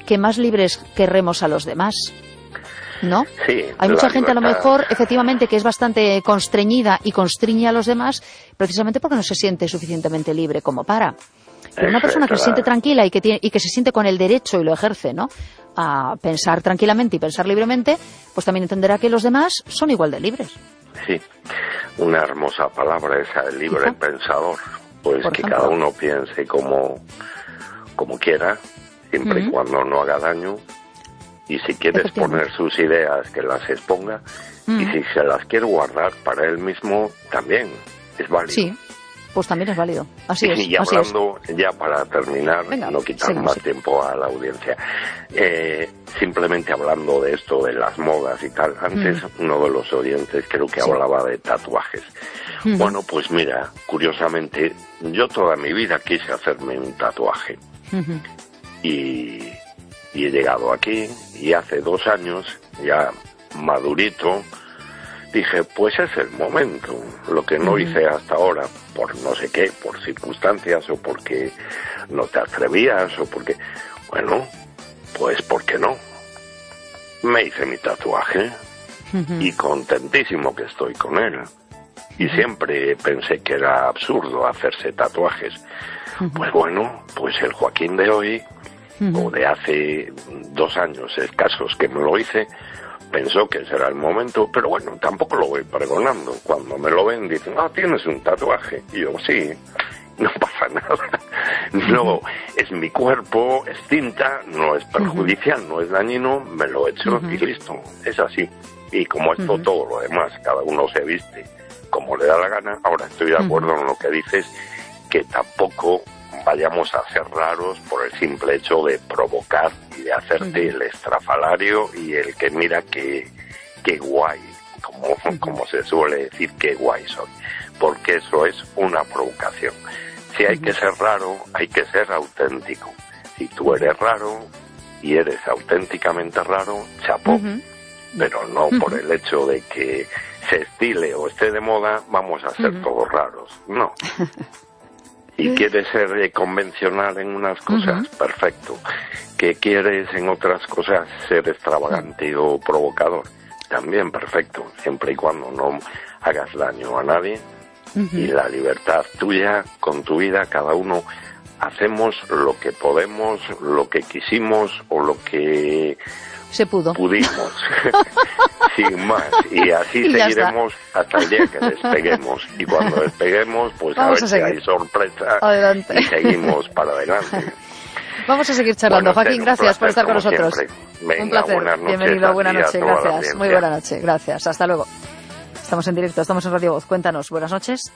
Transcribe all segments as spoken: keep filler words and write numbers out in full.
que más libres querremos a los demás, ¿no? Sí, hay mucha gente libertad. a lo mejor, efectivamente, que es bastante constreñida y constriñe a los demás precisamente porque no se siente suficientemente libre como para. Pero una persona que se siente tranquila y que, tiene, y que se siente con el derecho y lo ejerce, ¿no?, a pensar tranquilamente y pensar libremente, pues también entenderá que los demás son igual de libres. Sí, una hermosa palabra esa, el libre Quizá. pensador. Pues Por que ejemplo. cada uno piense como, como quiera, siempre Uh-huh. y cuando no haga daño. Y si quiere exponer sus ideas, que las exponga. Uh-huh. Y si se las quiere guardar para él mismo, también es válido. Sí, pues también es válido. Así es. Y así hablando, es. ya para terminar, Venga, no quitar seguimos. más tiempo a la audiencia, eh, simplemente hablando de esto, de las modas y tal, antes mm. uno de los oyentes creo que sí. hablaba de tatuajes. Mm. Bueno, pues mira, curiosamente, yo toda mi vida quise hacerme un tatuaje. Mm-hmm. y, y he llegado aquí, y hace dos años, ya madurito, dije, pues es el momento. Lo que no uh-huh. hice hasta ahora, por no sé qué, por circunstancias, o porque no te atrevías, o porque... Bueno, pues ¿por qué no? Me hice mi tatuaje, uh-huh. y contentísimo que estoy con él. Y uh-huh. siempre pensé que era absurdo hacerse tatuajes. Uh-huh. Pues bueno, pues el Joaquín de hoy, uh-huh. o de hace dos años escasos que me lo hice, pensó que ese era el momento, pero bueno, tampoco lo voy pregonando. Cuando me lo ven dicen, ah, tienes un tatuaje. Y yo, sí, no pasa nada. No, es mi cuerpo, es tinta, no es perjudicial, no es dañino, me lo he hecho uh-huh. y listo, es así. Y como esto, uh-huh. todo lo demás, cada uno se viste como le da la gana. Ahora estoy de acuerdo uh-huh. en lo que dices, que tampoco vayamos a ser raros por el simple hecho de provocar y de hacerte uh-huh. el estrafalario y el que mira que, que guay, como, uh-huh. como se suele decir, que guay soy, porque eso es una provocación. Si hay uh-huh. que ser raro, hay que ser auténtico. Si tú eres raro y eres auténticamente raro, chapó, uh-huh. pero no uh-huh. por el hecho de que se estile o esté de moda, vamos a ser uh-huh. todos raros, no. Y quieres ser eh, convencional en unas cosas, uh-huh. perfecto. Que quieres en otras cosas ser extravagante uh-huh. o provocador, también perfecto, siempre y cuando no hagas daño a nadie. Uh-huh. Y la libertad tuya con tu vida, cada uno hacemos lo que podemos, lo que quisimos o lo que se pudo. Pudimos, sin más. Y así y seguiremos hasta el día que despeguemos. Y cuando despeguemos, pues Vamos a ver a si hay sorpresa adelante. Y seguimos para adelante. Vamos a seguir charlando. Bueno, Joaquín, gracias por estar con nosotros. Venga, un placer. Buenas noches, bienvenido, buenas noches. Gracias. Muy buena noche. Gracias. Hasta luego. Estamos en directo, estamos en Radio Voz. Cuéntanos. Buenas noches.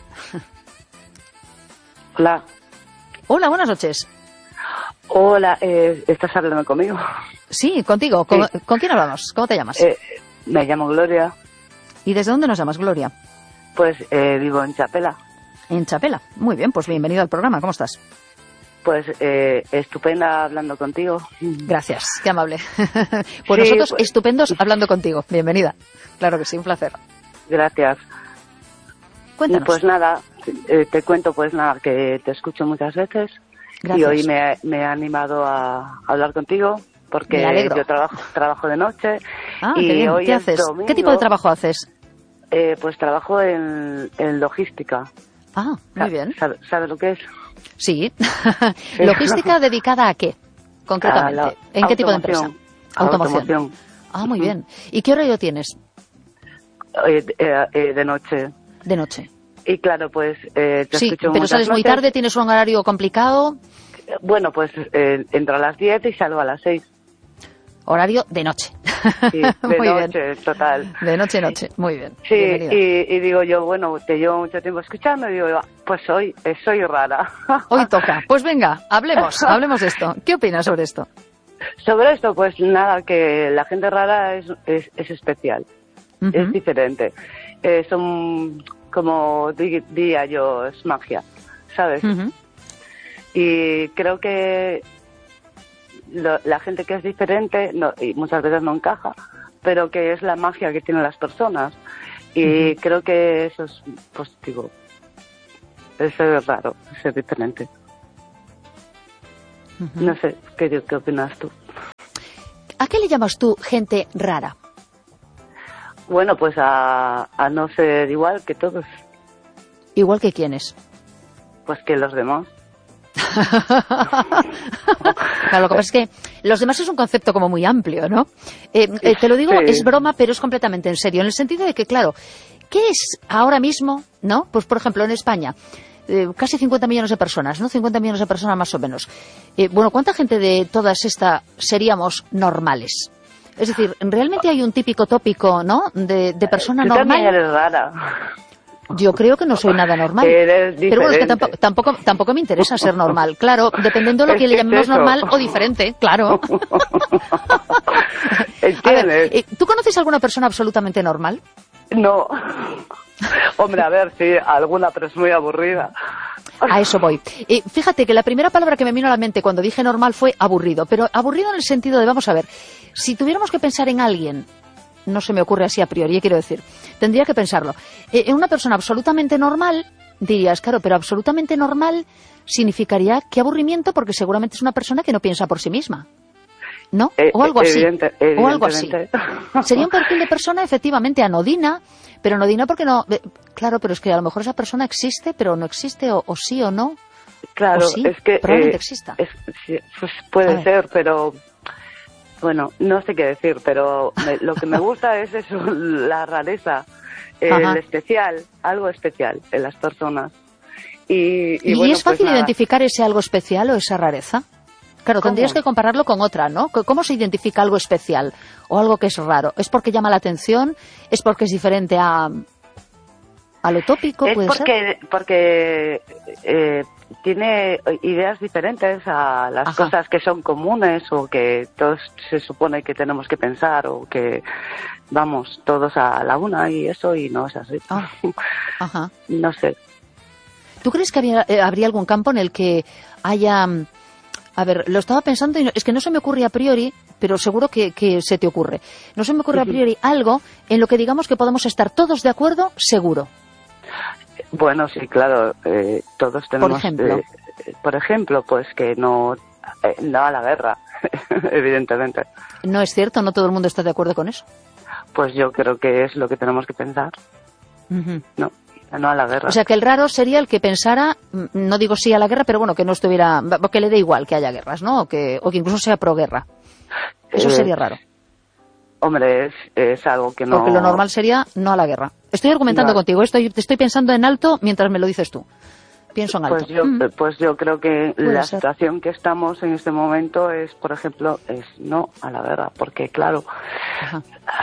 Hola. Hola, buenas noches. Hola, eh, ¿estás hablando conmigo? Sí, contigo. ¿Con, sí. ¿Con quién hablamos? ¿Cómo te llamas? Eh, me llamo Gloria. ¿Y desde dónde nos llamas, Gloria? Pues eh, vivo en Chapela. En Chapela. Muy bien, pues bienvenido al programa. ¿Cómo estás? Pues eh, estupenda hablando contigo. Gracias, qué amable. Pues sí, nosotros pues... estupendos hablando contigo. Bienvenida. Claro que sí, un placer. Gracias. Cuéntanos. Y pues nada, eh, te cuento pues nada, que te escucho muchas veces. Gracias. Y hoy me, me he animado a hablar contigo porque yo trabajo trabajo de noche. Ah, y qué bien. Hoy ¿Qué haces? domingo, ¿Qué tipo de trabajo haces? Eh, pues trabajo en, en logística. Ah, muy bien. ¿Sabes sabe lo que es? Sí. ¿Logística dedicada a qué? Concretamente. A ¿En qué tipo de empresa? Automoción. Automoción. Ah, muy bien. ¿Y qué horario tienes? Eh, eh, eh, de noche. De noche. Y claro, pues eh, te sí, escucho pero sales noches. muy tarde, tienes un horario complicado. Bueno, pues eh, entro a las diez y salgo a las seis. Horario de noche. Sí, de muy noche, bien. total. De noche, noche, muy bien. Sí, y, y digo yo, bueno, te llevo mucho tiempo escuchando y digo, pues hoy soy rara. Hoy toca. Pues venga, hablemos, hablemos de esto. ¿Qué opinas sobre esto? Sobre esto, pues nada, que la gente rara es, es, es especial, uh-huh. es diferente. Eh, son, como diría yo, es magia, ¿sabes? Uh-huh. Y creo que lo, la gente que es diferente, no, y muchas veces no encaja, pero que es la magia que tienen las personas. Y uh-huh. creo que eso es positivo. Eso es raro, es diferente. Uh-huh. No sé, ¿qué, qué opinas tú? qué le llamas tú gente rara? Bueno, pues a, a no ser igual que todos. ¿Igual que quiénes? Pues que los demás. Claro, lo que pasa es que los demás es un concepto como muy amplio, ¿no? Eh, eh, te lo digo, Sí. es broma, pero es completamente en serio, en el sentido de que, claro, ¿qué es ahora mismo, no? Pues, por ejemplo, en España, eh, casi cincuenta millones de personas, ¿no? cincuenta millones de personas más o menos. Eh, bueno, ¿cuánta gente de todas estas seríamos normales? Es decir, ¿realmente hay un típico tópico, ¿no?, de, de persona Tú normal? también eres rara. Yo creo que no soy nada normal. Eres Pero bueno, es que diferente. tampoco, tampoco, tampoco me interesa ser normal. Claro, dependiendo de lo Es que le que es llamemos eso. normal o diferente, claro. A ver, ¿Entiendes? eh, ¿tú conoces alguna persona absolutamente normal? No. Hombre, a ver, sí, alguna, pero es muy aburrida. A eso voy. Eh, fíjate que la primera palabra que me vino a la mente cuando dije normal fue aburrido, pero aburrido en el sentido de, vamos a ver, si tuviéramos que pensar en alguien, no se me ocurre así a priori, quiero decir, tendría que pensarlo. Eh, en una persona absolutamente normal, dirías, claro, pero absolutamente normal significaría qué aburrimiento, porque seguramente es una persona que no piensa por sí misma. ¿No? Eh, O algo así. evidente- O algo así. evidentemente. Sería un perfil de persona efectivamente anodina, pero anodina porque no... eh, Claro, pero es que a lo mejor esa persona existe, pero no existe, o, o sí o no. Claro, ¿O sí? es que... Probablemente eh, exista. es- sí, pues A puede ver. ser, pero... Bueno, no sé qué decir, pero me- lo que me gusta es eso, la rareza, Ajá. el especial, algo especial en las personas. Y, y, ¿Y bueno, es pues fácil nada. identificar ese algo especial o esa rareza? Claro, ¿Cómo? tendrías que compararlo con otra, ¿no? C- ¿Cómo se identifica algo especial o algo que es raro? ¿Es porque llama la atención? ¿Es porque es diferente a, a lo tópico? Es ¿Puede ser? porque, porque eh, tiene ideas diferentes a las Ajá. cosas que son comunes o que todos se supone que tenemos que pensar o que vamos todos a la una y eso y no es así. Ah, ajá. No sé. ¿Tú crees que había- eh, habría algún campo en el que haya... mm, A ver, lo estaba pensando y no- es que no se me ocurre a priori, pero seguro que, que se te ocurre. No se me ocurre a priori algo en lo que digamos que podemos estar todos de acuerdo, seguro. Bueno, sí, claro, eh, todos tenemos... ejemplo. eh, por ejemplo, pues que no, eh, no a la guerra, evidentemente. ¿No es cierto? ¿No todo el mundo está de acuerdo con eso? Pues yo creo que es lo que tenemos que pensar, Ujú. ¿no? No a la guerra. O sea, que el raro sería el que pensara, mm, no digo sí a la guerra, pero bueno, que no estuviera, que le dé igual que haya guerras, ¿no? O que, o que incluso sea proguerra. Eso Eh, sería raro. Hombre, es, es algo que no... Porque lo normal sería no a la guerra. Estoy argumentando No. contigo, estoy, te estoy pensando en alto mientras me lo dices tú. Pienso en alto. Pues yo, Mm. pues yo creo que Puede la ser. situación que estamos en este momento es, por ejemplo, es no a la guerra, porque claro, Ajá.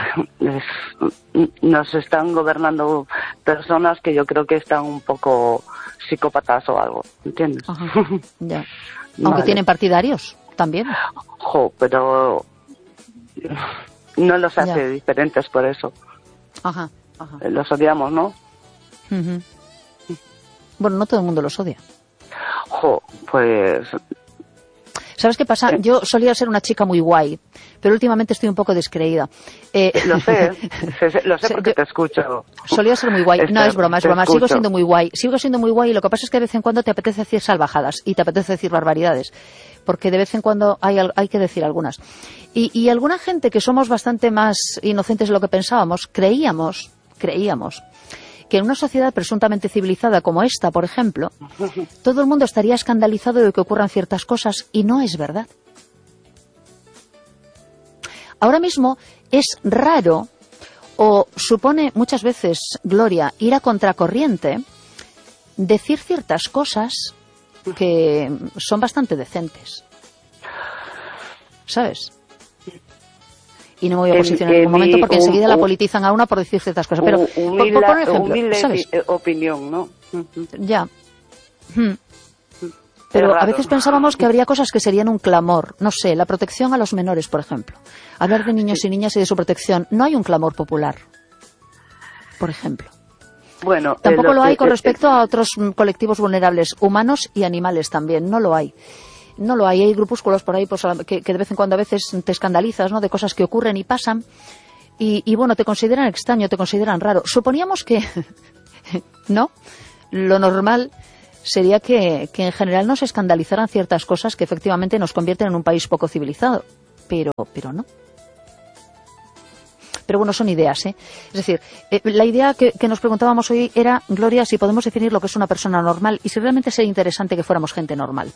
es- nos están gobernando personas que yo creo que están un poco psicópatas o algo, ¿entiendes? Ajá. Ya. Aunque Vale. tienen partidarios también. Jo, pero no los hace Ya. diferentes por eso. Ajá. Ajá. Los odiamos, ¿no? Ujú. Bueno, no todo el mundo los odia. Jo, pues ¿Sabes qué pasa? Yo solía ser una chica muy guay, pero últimamente estoy un poco descreída. Eh, lo sé, sé- sé- lo sé sé, porque yo- te escucho. Solía ser muy guay. No, Esther, es broma, es te broma. Sigo escucho. siendo muy guay. Sigo siendo muy guay y lo que pasa es que de vez en cuando te apetece decir salvajadas y te apetece decir barbaridades. Porque de vez en cuando hay, al- hay que decir algunas. Y, y alguna gente que somos bastante más inocentes de lo que pensábamos, creíamos, creíamos, que en una sociedad presuntamente civilizada como esta, por ejemplo, todo el mundo estaría escandalizado de que ocurran ciertas cosas y no es verdad. Ahora mismo es raro o supone muchas veces, Gloria, ir a contracorriente, decir ciertas cosas que son bastante decentes. ¿Sabes? Y no me voy a En- posicionar en en ningún momento mi- porque un- enseguida la un- politizan a una por decir ciertas cosas. Pero, Hu- por, humilde, por poner ejemplo, humilde ¿sabes? opi- opinión, ¿no? Ujú. Ya. Hmm. Pero Es a raro. veces pensábamos que habría cosas que serían un clamor. No sé, la protección a los menores, por ejemplo. Hablar de niños y niñas y de su protección. No hay un clamor popular, por ejemplo. Bueno, Tampoco eh, lo hay eh, con eh, respecto a otros mm, colectivos vulnerables, humanos y animales también. No lo hay. No lo hay. Hay grupúsculos por ahí pues, que, que de vez en cuando a veces te escandalizas, ¿no?, de cosas que ocurren y pasan. Y, y bueno, te consideran extraño, te consideran raro. Suponíamos que, ¿no? Lo normal sería que, que en general no se escandalizaran ciertas cosas que efectivamente nos convierten en un país poco civilizado. Pero, pero no. Pero bueno, son ideas, ¿eh? Es decir, eh, la idea que, que nos preguntábamos hoy era, Gloria, si podemos definir lo que es una persona normal y si realmente sería interesante que fuéramos gente normal.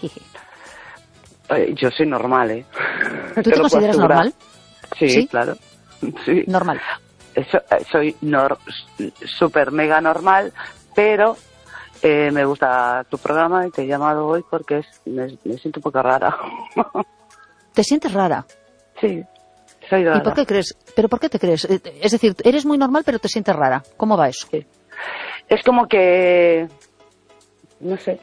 Eh, yo soy normal, ¿eh? ¿Tú te, te consideras normal? Sí, ¿Sí? claro. Sí. Normal. So, soy nor, super mega normal, pero eh, me gusta tu programa y te he llamado hoy porque es, me, me siento un poco rara. ¿Te sientes rara? Sí. Soy rara. ¿Y por qué crees? ¿Pero por qué te crees? Es decir, eres muy normal pero te sientes rara. ¿Cómo va eso? Sí. Es como que... no sé.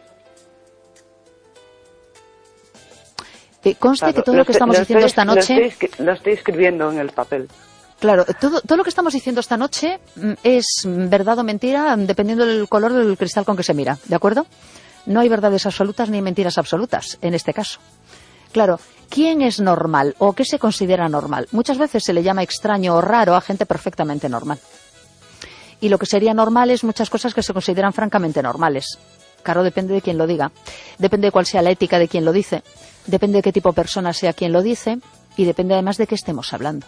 Eh, conste claro, que todo lo, lo que estamos lo diciendo estoy, esta noche... Lo estoy, lo estoy escribiendo en el papel. Claro, todo, todo lo que estamos diciendo esta noche es verdad o mentira dependiendo del color del cristal con que se mira, ¿de acuerdo? No hay verdades absolutas ni mentiras absolutas en este caso. Claro, ¿quién es normal o qué se considera normal? Muchas veces se le llama extraño o raro a gente perfectamente normal. Y lo que sería normal es muchas cosas que se consideran francamente normales. Claro, depende de quién lo diga. Depende de cuál sea la ética de quien lo dice. Depende de qué tipo de persona sea quien lo dice. Y depende además de qué estemos hablando.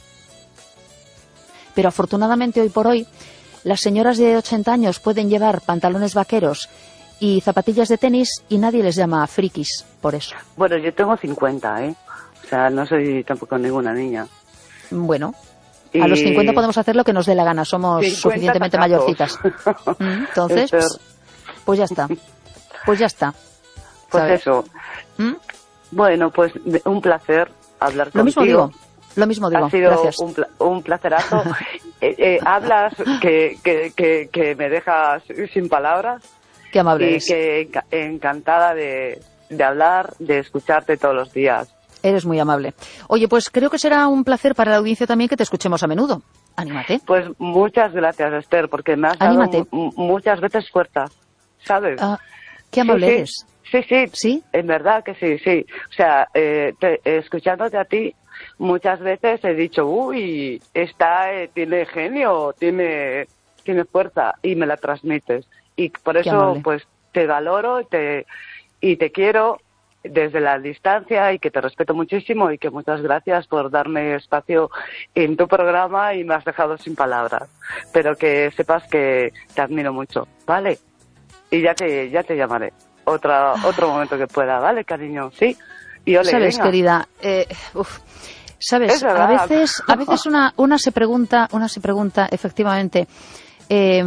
Pero afortunadamente hoy por hoy las señoras de ochenta años pueden llevar pantalones vaqueros y zapatillas de tenis y nadie les llama frikis por eso. Bueno, yo tengo cincuenta, ¿eh? O sea, no soy tampoco ninguna niña. Bueno, y... a los cincuenta podemos hacer lo que nos dé la gana, somos suficientemente tacazos. mayorcitas. Entonces, pues, pues ya está, pues ya está. Pues ¿sabes? Eso. ¿Mm? Bueno, pues un placer hablar contigo. Lo mismo digo. Lo mismo digo, ha sido gracias. Un, pla un placerazo. eh, eh, hablas que, que, que, que me dejas sin palabras. Qué amable y eres. que enca encantada de, de hablar, de escucharte todos los días. Eres muy amable. Oye, pues creo que será un placer para la audiencia también que te escuchemos a menudo. Anímate. Pues muchas gracias, Esther, porque me has Anímate. dado muchas veces fuerza, ¿sabes? Ah, qué amable sí, sí. eres. Sí, sí, sí, en verdad que sí, sí. O sea, eh, te, escuchándote a ti, muchas veces he dicho, uy, esta eh, tiene genio, tiene, tiene fuerza, y me la transmites. Y por eso, pues, te valoro y te, y te quiero desde la distancia y que te respeto muchísimo y que muchas gracias por darme espacio en tu programa y me has dejado sin palabras. Pero que sepas que te admiro mucho, ¿vale? Y ya te, ya te llamaré. Otra, otro momento que pueda, ¿vale, cariño? Sí. Y ole, sabes, venga. querida, eh, uf, sabes, a veces, a veces una, una se pregunta, una se pregunta, efectivamente, eh,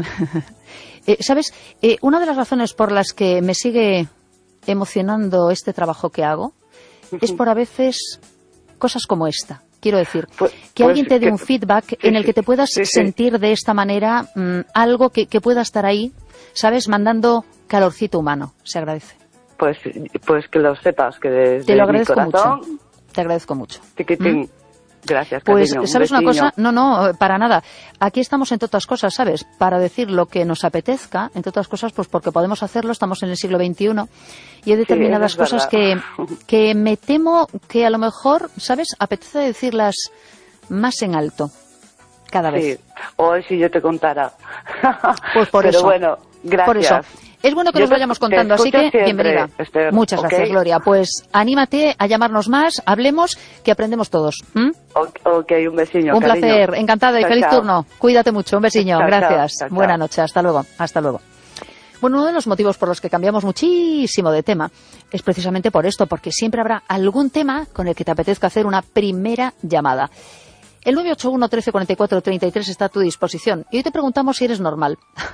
eh, sabes, eh, una de las razones por las que me sigue emocionando este trabajo que hago es por a veces cosas como esta. Quiero decir, pues, que pues, alguien te dé que, un feedback sí, en el que te puedas sí, sí. sentir de esta manera mmm, algo que, que pueda estar ahí, ¿sabes? Mandando calorcito humano. Se agradece. Pues, pues que lo sepas, que desde te lo agradezco mi corazón, mucho. Te agradezco mucho. Tiquitín. ¿Mm? Gracias, pues, cariño. ¿sabes una cosa? No, no, para nada. Aquí estamos, entre otras cosas, ¿sabes? Para decir lo que nos apetezca, entre otras cosas, pues porque podemos hacerlo, estamos en el siglo veintiuno, y hay determinadas sí, cosas que, que me temo que a lo mejor, ¿sabes? Apetece decirlas más en alto, cada vez. Sí, hoy si yo te contara. Pues por Pero eso. bueno, gracias. Por eso. Es bueno que yo nos vayamos contando, así que siempre, bienvenida. Esther, Muchas gracias, ¿okay? Gloria. Pues anímate a llamarnos más, hablemos, que aprendemos todos. ¿Mm? Ok, un besiño, Un cariño. placer, encantada y chao, feliz chao. turno. Cuídate mucho, un besiño. Chao, Gracias. chao, chao, Buenas chao. noches, hasta luego. Hasta luego. Bueno, uno de los motivos por los que cambiamos muchísimo de tema es precisamente por esto, porque siempre habrá algún tema con el que te apetezca hacer una primera llamada. El nueve ocho uno, trece, cuarenta y cuatro, treinta y tres está a tu disposición. Y hoy te preguntamos si eres normal.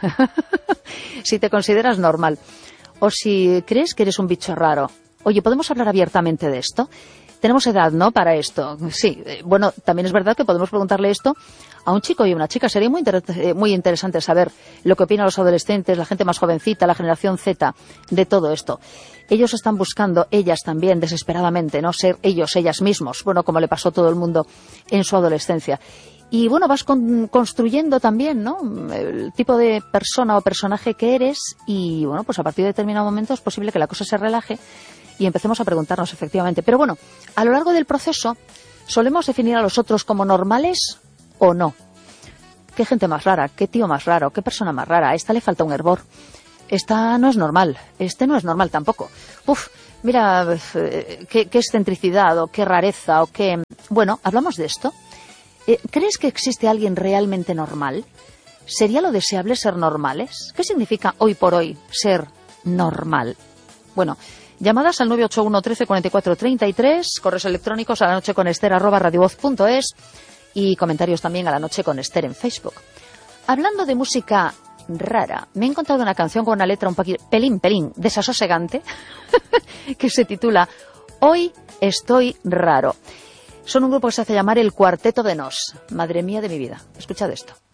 Si te consideras normal. O si crees que eres un bicho raro. Oye, ¿podemos hablar abiertamente de esto? Tenemos edad, ¿no?, para esto. Sí, eh, bueno, también es verdad que podemos preguntarle esto a un chico y a una chica. Sería muy, inter eh, muy interesante saber lo que opinan los adolescentes, la gente más jovencita, la generación Z, de todo esto. Ellos están buscando, ellas también, desesperadamente, ¿no?, ser ellos, ellas mismos. Bueno, como le pasó a todo el mundo en su adolescencia. Y bueno, vas con, construyendo también, ¿no?, el tipo de persona o personaje que eres y bueno, pues a partir de determinado momento es posible que la cosa se relaje y empecemos a preguntarnos efectivamente. Pero bueno, a lo largo del proceso solemos definir a los otros como normales o no. Qué gente más rara, qué tío más raro, qué persona más rara. A esta le falta un hervor. Esta no es normal, este no es normal tampoco. Uf, mira, qué, qué excentricidad o qué rareza o qué... Bueno, hablamos de esto. Eh, ¿Crees que existe alguien realmente normal? ¿Sería lo deseable ser normales? ¿Qué significa hoy por hoy ser normal? Bueno, llamadas al nueve ocho uno, trece, cuarenta y cuatro, treinta y tres, correos electrónicos a la noche con Ester arroba radiovoz punto es y comentarios también a la noche con Ester en Facebook. Hablando de música rara, me he encontrado una canción con una letra un poquito, pelín, pelín, desasosegante, que se titula Hoy estoy raro. Son un grupo que se hace llamar el Cuarteto de Nos. Madre mía de mi vida. Escuchad esto.